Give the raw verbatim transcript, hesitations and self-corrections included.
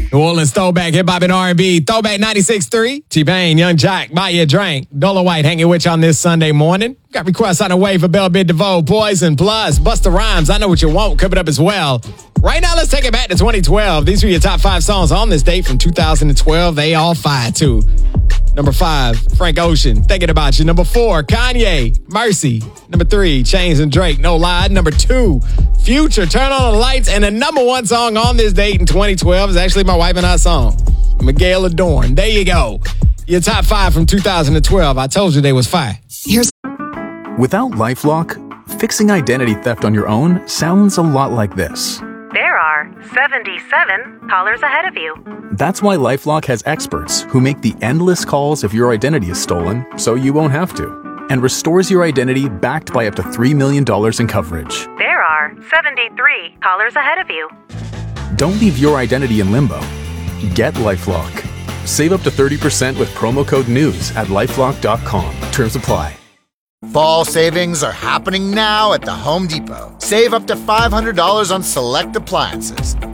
New Orleans throwback, hip hop and R and B. Throwback ninety-six point three. T-Pain, Young Jock, buy you a drink. Dola White hanging with you on this Sunday morning. Got requests on the way for Bell Bid DeVoe, Poison, Plus, Busta Rhymes. I Know What You Want coming up as well. Right now, let's take it back to twenty twelve. These were your top five songs on this date from two thousand twelve. They all fire too. Number five, Frank Ocean, Thinking About You. Number four, Kanye, Mercy. Number three, Chainz and Drake, No Lie. Number two, Future, Turn On the Lights. And the number one song on this date in twenty twelve is actually my wife and I song, Miguel Adorn. There you go. Your top five from two thousand twelve. I told you they was fire. Here's Without LifeLock, fixing identity theft on your own sounds a lot like this. There are seventy-seven callers ahead of you. That's why LifeLock has experts who make the endless calls if your identity is stolen, so you won't have to, and restores your identity backed by up to three million dollars in coverage. There are seventy-three callers ahead of you. Don't leave your identity in limbo. Get LifeLock. Save up to thirty percent with promo code NEWS at lifelock dot com. Terms apply. Fall savings are happening now at the Home Depot. Save up to five hundred dollars on select appliances.